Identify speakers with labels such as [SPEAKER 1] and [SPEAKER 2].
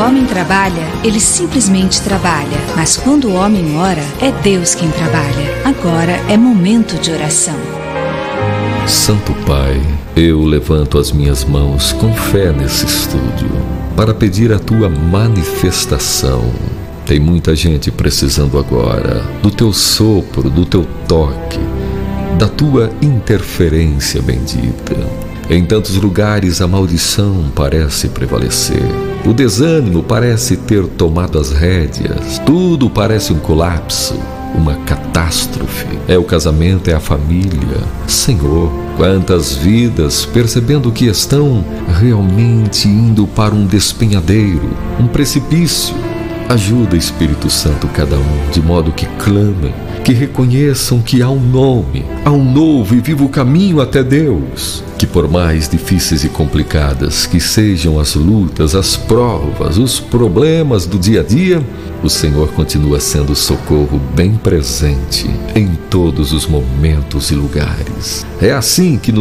[SPEAKER 1] homem trabalha, ele simplesmente trabalha. Mas quando o homem ora, é Deus quem trabalha. Agora é momento de oração.
[SPEAKER 2] Santo Pai, eu levanto as minhas mãos com fé nesse estúdio para pedir a tua manifestação. Tem muita gente precisando agora do teu sopro, do teu toque, da tua interferência bendita. Em tantos lugares a maldição parece prevalecer. O desânimo parece ter tomado as rédeas. Tudo parece um colapso, uma catástrofe. É o casamento, é a família. Senhor, quantas vidas percebendo que estão realmente indo para um despenhadeiro, um precipício. Ajuda, Espírito Santo, cada um, de modo que clamem, que reconheçam que há um nome, há um novo e vivo caminho até Deus. Que por mais difíceis e complicadas que sejam as lutas, as provas, os problemas do dia a dia, o Senhor continua sendo socorro bem presente em todos os momentos e lugares. É assim que